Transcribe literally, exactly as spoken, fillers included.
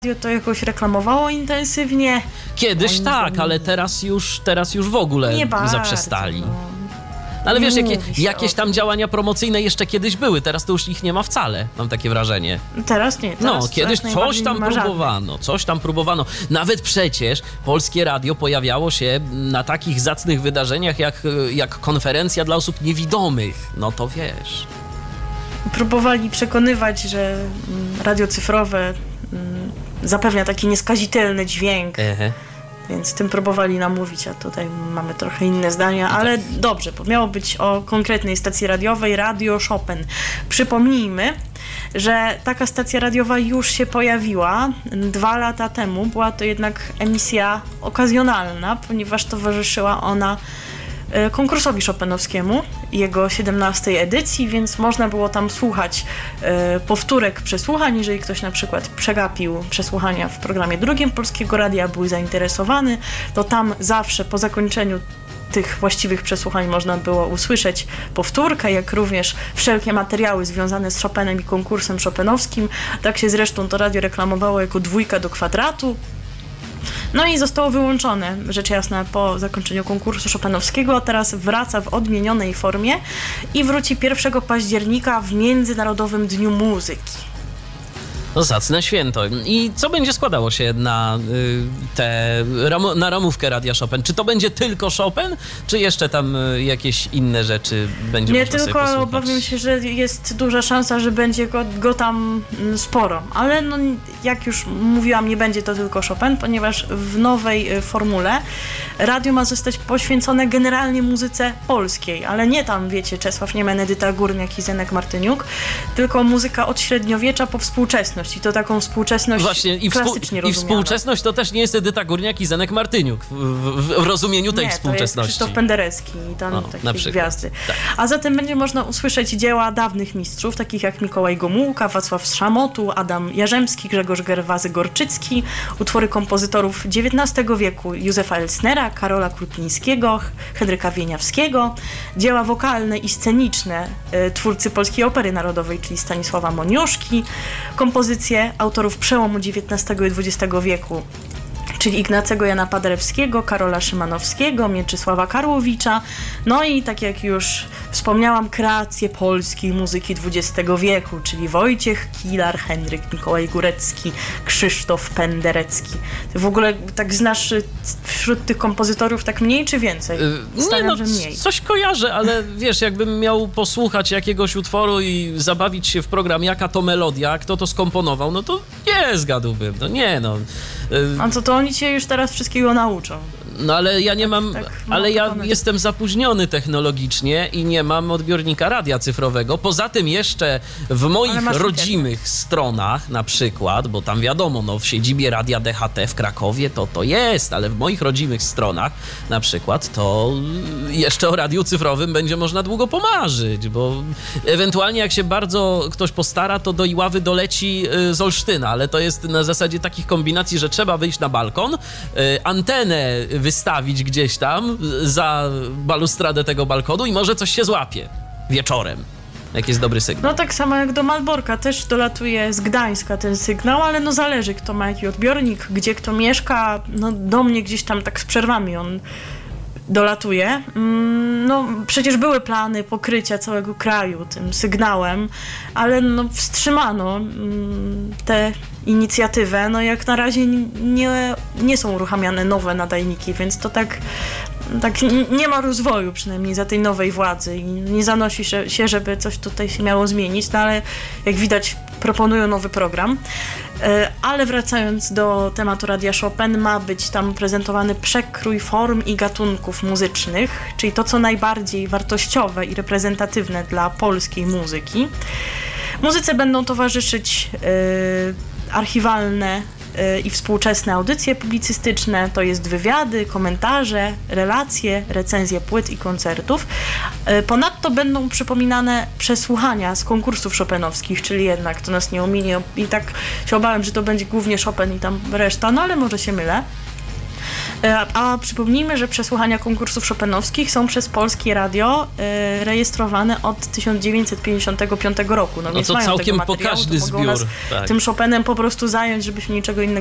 to jakoś reklamowało intensywnie. Kiedyś Oni tak, tam- ale teraz już, teraz już w ogóle Nie bardzo, zaprzestali. no. Ale Nie wiesz, jakie, mówi się jakieś o tam tym. działania promocyjne jeszcze kiedyś były, teraz to już ich nie ma wcale, mam takie wrażenie. Teraz nie. Teraz No, kiedyś teraz coś najbardziej tam nie ma żadnych. próbowano, coś tam próbowano. Nawet przecież Polskie Radio pojawiało się na takich zacnych wydarzeniach jak, jak konferencja dla osób niewidomych. No to wiesz. Próbowali przekonywać, że mm, radio cyfrowe mm, zapewnia taki nieskazitelny dźwięk, Ehe. więc tym próbowali namówić, a tutaj mamy trochę inne zdania, ale dobrze, bo miało być o konkretnej stacji radiowej, Radio Chopin. Przypomnijmy, że taka stacja radiowa już się pojawiła dwa lata temu. Była to jednak emisja okazjonalna, ponieważ towarzyszyła ona e, konkursowi chopinowskiemu, jego siedemnastej edycji, więc można było tam słuchać e, powtórek przesłuchań. Jeżeli ktoś na przykład przegapił przesłuchania w programie drugim Polskiego Radia, był zainteresowany, to tam zawsze po zakończeniu tych właściwych przesłuchań można było usłyszeć powtórkę, jak również wszelkie materiały związane z Chopinem i konkursem chopinowskim. Tak się zresztą to radio reklamowało jako dwójka do kwadratu. No i zostało wyłączone, rzecz jasna, po zakończeniu konkursu chopinowskiego, a teraz wraca w odmienionej formie i wróci pierwszego października w Międzynarodowym Dniu Muzyki. No zacne święto. I co będzie składało się na y, tę ram- na ramówkę Radia Chopin? Czy to będzie tylko Chopin, czy jeszcze tam y, jakieś inne rzeczy będzie Nie można sobie tylko, posłuchać? obawiam się, że jest duża szansa, że będzie go, go tam mm, sporo, ale no, jak już mówiłam, nie będzie to tylko Chopin, ponieważ w nowej y, formule radio ma zostać poświęcone generalnie muzyce polskiej, ale nie tam, wiecie, Czesław Niemen, Edyta Górniak i Zenek Martyniuk, tylko muzyka od średniowiecza po współczesność i to taką współczesność Właśnie, i, współ- klasycznie i rozumianą. współczesność to też nie jest Edyta Górniak i Zenek Martyniuk w, w, w rozumieniu tej Nie, to jest współczesności. Krzysztof Penderecki i tam O, takie na przykład. gwiazdy. Tak. A zatem będzie można usłyszeć dzieła dawnych mistrzów, takich jak Mikołaj Gomułka, Wacław Szamotu, Adam Jarzemski, Grzegorz Gerwazy-Gorczycki, utwory kompozytorów dziewiętnastego wieku Józefa Elsnera, Karola Krupińskiego, Henryka Wieniawskiego, dzieła wokalne i sceniczne e, twórcy Polskiej Opery Narodowej, czyli Stanisława Moniuszki, kompozycje autorów przełomu dziewiętnastego i dwudziestego wieku, czyli Ignacego Jana Paderewskiego, Karola Szymanowskiego, Mieczysława Karłowicza, no i tak jak już wspomniałam, kreacje polskiej muzyki dwudziestego wieku, czyli Wojciech Kilar, Henryk Mikołaj Górecki, Krzysztof Penderecki. Ty w ogóle tak znasz wśród tych kompozytorów tak mniej czy więcej? Nie, Stawiam, no że mniej. coś kojarzę, ale wiesz, jakbym miał posłuchać jakiegoś utworu i zabawić się w program, jaka to melodia, kto to skomponował, no to nie zgadłbym, no nie no. A co to oni cię już teraz wszystkiego nauczą? No ale ja nie mam, tak mam ale ja pokonać. jestem zapóźniony technologicznie i nie mam odbiornika radia cyfrowego. Poza tym jeszcze w moich masz rodzimych stronach na przykład, bo tam wiadomo, no w siedzibie Radia D H T w Krakowie to to jest, ale w moich rodzimych stronach na przykład to jeszcze o radiu cyfrowym będzie można długo pomarzyć, bo ewentualnie jak się bardzo ktoś postara, to do Iławy doleci y, z Olsztyna, ale to jest na zasadzie takich kombinacji, że trzeba wyjść na balkon, y, antenę wystawić gdzieś tam za balustradę tego balkonu i może coś się złapie wieczorem. Jak jest dobry sygnał. No tak samo jak do Malborka, też dolatuje z Gdańska ten sygnał, ale no zależy kto ma jaki odbiornik, gdzie kto mieszka, no do mnie gdzieś tam tak z przerwami on dolatuje. No przecież były plany pokrycia całego kraju tym sygnałem, ale no wstrzymano tę inicjatywę. No jak na razie nie, nie są uruchamiane nowe nadajniki, więc to tak, tak nie ma rozwoju przynajmniej za tej nowej władzy i nie zanosi się, żeby coś tutaj się miało zmienić, no ale jak widać proponują nowy program. Ale wracając do tematu Radia Chopin, ma być tam prezentowany przekrój form i gatunków muzycznych, czyli to, co najbardziej wartościowe i reprezentatywne dla polskiej muzyki. Muzyce będą towarzyszyć yy, archiwalne yy, i współczesne audycje publicystyczne, to jest wywiady, komentarze, relacje, recenzje płyt i koncertów. Yy, ponadto będą przypominane przesłuchania z konkursów chopinowskich, czyli jednak to nas nie ominie i tak się obawiam, że to będzie głównie Chopin i tam reszta, no ale może się mylę. A, a przypomnijmy, że przesłuchania konkursów chopinowskich są przez Polskie Radio e, rejestrowane od tysiąc dziewięćset pięćdziesiątego piątego roku. No, no więc to mają całkiem tego materiału, pokaźny to mogą zbiór. nas Tak. tym Chopinem po prostu zająć, żebyśmy niczego innego